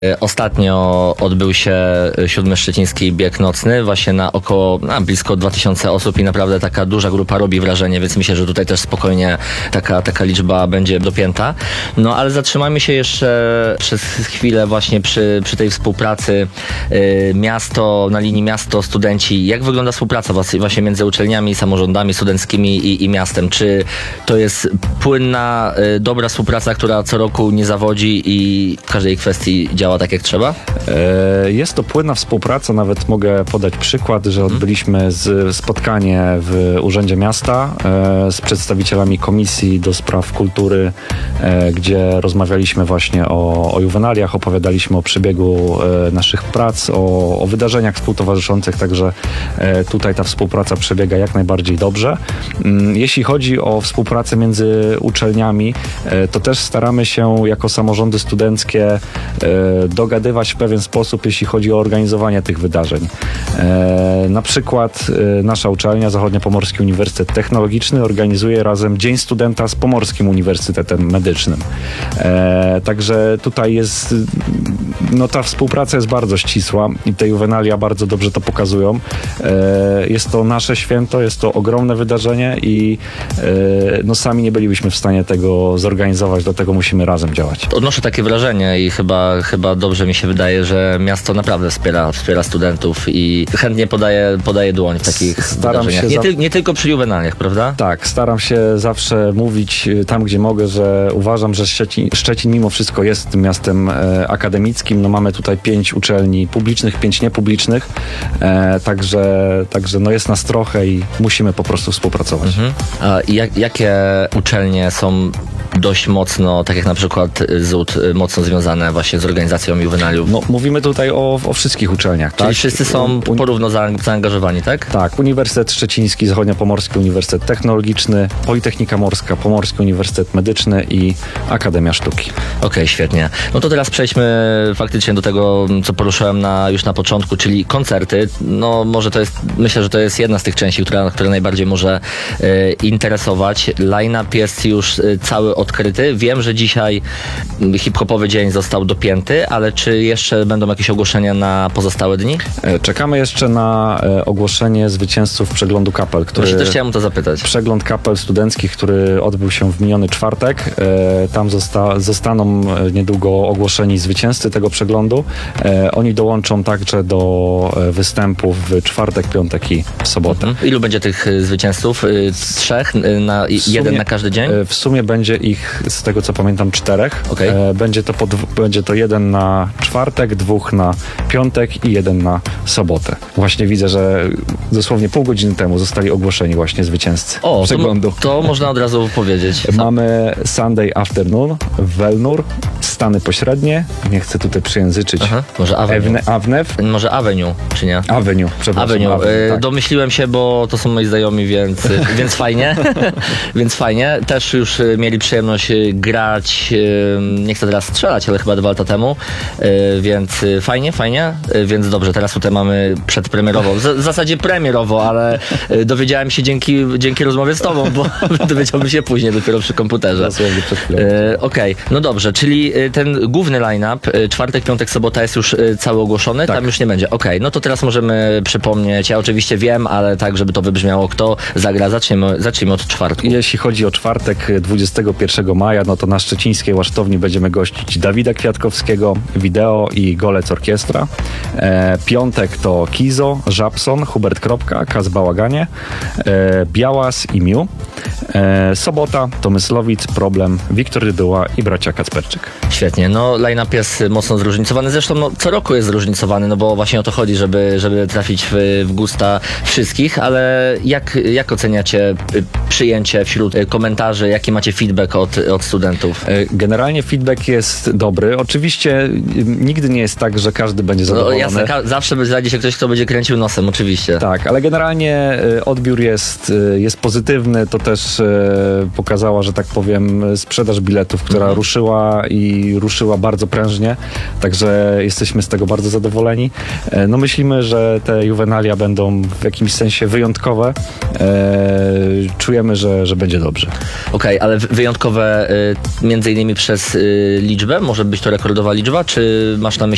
Ostatnio odbył się 7. Szczeciński bieg nocny, właśnie na blisko 2000 osób i naprawdę taka duża grupa robi wrażenie, więc myślę, że tutaj też spokojnie taka liczba będzie dopięta. No ale zatrzymajmy się jeszcze przez chwilę właśnie przy tej współpracy miasto, na linii miasto, studenci. Jak wygląda współpraca właśnie między uczelniami, samorządami studenckimi i miastem? Czy to jest płynna, dobra współpraca, która co roku nie zawodzi i w każdej kwestii działa tak jak trzeba? Jest to płynna współpraca, nawet mogę podać przykład, że odbyliśmy spotkanie w Urzędzie Miasta z przedstawicielami Komisji do Spraw Kultury, gdzie rozmawialiśmy właśnie o juwenaliach, opowiadaliśmy o przebiegu naszych prac, o wydarzeniach współtowarzyszących, także tutaj ta współpraca przebiega jak najbardziej dobrze. Jeśli chodzi o współpracę między uczelniami, to też staramy się jako samorządy studenckie dogadywać w pewien sposób, jeśli chodzi o organizowanie tych wydarzeń. Na przykład nasza uczelnia, Zachodniopomorski Uniwersytet Technologiczny, organizuje razem Dzień Studenta z Pomorskim Uniwersytetem Medycznym. Także tutaj jest, ta współpraca jest bardzo ścisła i te juwenalia bardzo dobrze to pokazują. Jest to nasze święto, jest to ogromne wydarzenie i sami nie bylibyśmy w stanie tego zorganizować, dlatego musimy razem działać. Odnoszę takie wrażenie i chyba dobrze mi się wydaje, że miasto naprawdę wspiera studentów i chętnie podaje dłoń w takich wydarzeniach. Nie tylko przy juwenaliach, prawda? Tak, staram się zawsze mówić tam, gdzie mogę, że uważam, że Szczecin mimo wszystko jest miastem akademickim. Mamy tutaj 5 uczelni publicznych, 5 niepublicznych, także jest nas trochę i musimy po prostu współpracować. A jakie uczelnie są dość mocno, tak jak na przykład ZUT, mocno związane właśnie z organizacją juwenaliów? Mówimy tutaj o wszystkich uczelniach. Czyli tak? wszyscy są porówno zaangażowani, tak? Tak, Uniwersytet Szczeciński, Zachodniopomorski Uniwersytet Technologiczny, Politechnika Morska, Pomorski Uniwersytet Medyczny i Akademia Sztuki. Okej, świetnie. No to teraz przejdźmy faktycznie do tego, co poruszyłem już na początku, czyli koncerty. Myślę, że to jest jedna z tych części, która najbardziej może interesować. Line-up jest już cały odkryty. Wiem, że dzisiaj hip-hopowy dzień został dopięty, ale czy jeszcze będą jakieś ogłoszenia na pozostałe dni? Czekamy jeszcze na ogłoszenie zwycięzców przeglądu kapel. Właśnie też chciałem o to zapytać. Przegląd kapel studenckich, który odbył się w miniony czwartek. Tam zostaną niedługo ogłoszeni zwycięzcy tego przeglądu. Oni dołączą także do występów w czwartek, piątek i w sobotę. Ilu będzie tych zwycięzców? 3? Jeden na każdy dzień? W sumie będzie ich, z tego co pamiętam, 4. Okay. Będzie to 1 na czwartek, 2 na piątek i 1 na sobotę. Właśnie widzę, że dosłownie pół godziny temu zostali ogłoszeni właśnie zwycięzcy przeglądu. To można od razu powiedzieć. Mamy Sunday Afternoon, Welnur, Stany Pośrednie, nie chcę tutaj przyjęzyczyć. Może Avnew. Może Avenue, czy nie? Avenue, przepraszam. Avenue. Tak. Domyśliłem się, bo to są moi znajomi, więc fajnie. Więc fajnie. Też już mieli przyjemność grać, nie chcę teraz strzelać, ale chyba 2 lata temu, więc fajnie. Więc dobrze, teraz tutaj mamy przedpremierowo, w zasadzie premierowo, ale dowiedziałem się dzięki rozmowie z tobą, bo dowiedziałbym się później dopiero przy komputerze. Okej, no dobrze, czyli ten główny line-up, czwartek, piątek, sobota jest już cały ogłoszony, tak. Tam już nie będzie. Okej, no to teraz możemy przypomnieć, ja oczywiście wiem, ale tak, żeby to wybrzmiało, kto zagra. Zacznijmy od czwartku. Jeśli chodzi o czwartek 21 maja, no to na szczecińskiej Łasztowni będziemy gościć Dawida Kwiatkowskiego, Wideo i Golec Orkiestra. Piątek to Kizo, Żabson, Hubert Kropka, Kaz Bałaganie, Białas i Miu. Sobota to Myslowic, Problem, Wiktor Dyduła i bracia Kacperczyk. Świetnie, no line-up jest mocno zróżnicowany, zresztą co roku jest zróżnicowany, bo właśnie o to chodzi, żeby trafić w gusta wszystkich, ale jak oceniacie przyjęcie wśród komentarzy, jaki macie feedback od studentów? Generalnie feedback jest dobry, oczywiście nigdy nie jest tak, że każdy będzie zadowolony. Jasne, zawsze znajdzie się ktoś, kto będzie kręcił nosem, oczywiście. Tak, ale generalnie odbiór jest pozytywny, to też pokazała, że tak powiem, sprzedaż biletów, która ruszyła bardzo prężnie, także jesteśmy z tego bardzo zadowoleni. No myślimy, że te juwenalia będą w jakimś sensie wyjątkowe. Czujemy, że będzie dobrze. Okej, ale wyjątkowe między innymi przez liczbę? Może być to rekordowa liczba? Czy masz na myśli